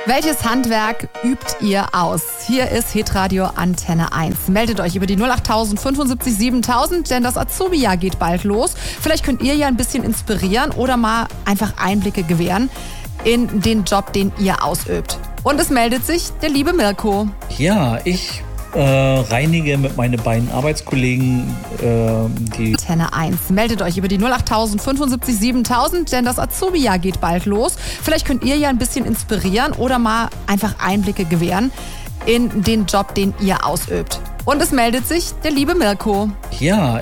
Welches Handwerk übt ihr aus? Hier ist Hitradio Antenne 1. Meldet euch über die 08000 75 7000, denn das Azubi-Jahr geht bald los. Vielleicht könnt ihr ja ein bisschen inspirieren oder mal einfach Einblicke gewähren in den Job, den ihr ausübt. Und es meldet sich der liebe Mirko. Ja, ich reinige mit meinen beiden Arbeitskollegen die Antenne 1. Meldet euch über die 08000 75 7000, denn das Azubi-Jahr geht bald los. Vielleicht könnt ihr ja ein bisschen inspirieren oder mal einfach Einblicke gewähren in den Job, den ihr ausübt. Und es meldet sich der liebe Mirko. Ja,